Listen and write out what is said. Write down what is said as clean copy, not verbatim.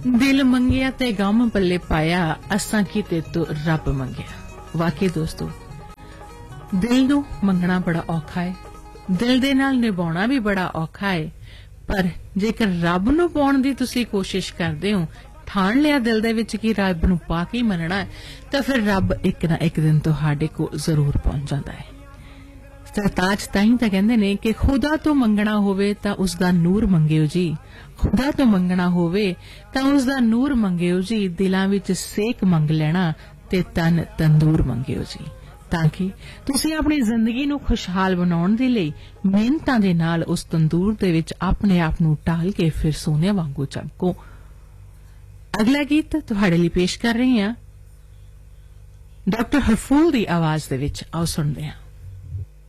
दिल मंगिया ते गम पल्ले पाया असां की ते तो रब मंगिया। वाकई दोस्तों दिल नूं मंगना बड़ा औखा है, दिल दे नाल निभाउणा भी बड़ा औखा है, पर जेकर रब नूं पाउण दी तुसीं कोशिश करदे हो, ठाण लिया दिल दे विच कि रब नूं पा के मनना है, तां फिर रब एक ना एक दिन तुहाडे कोल जरूर पहुंच जांदा है। सरताज ताईं तां कहंदे ने कि खुदा तो मंगना होवे तां उसदा नूर मंगियो जी, खुदा तो मंगना होवे तां उसदा नूर मंगियो जी, दिलां विच सेक मंग लेना ते तन तंदूर मंगियो जी, ताकि तुसीं अपनी जिंदगी नूं खुशहाल बनाउण दे लई मिहनतां दे नाल उस तंदूर दे विच अपने आप नूं ढाल के फिर सोने वांगू चमको। अगला गीत तुहाडे लई पेश कर रही हां डॉक्टर हरफूल दी आवाज दे विच, आओ सुणदे हां।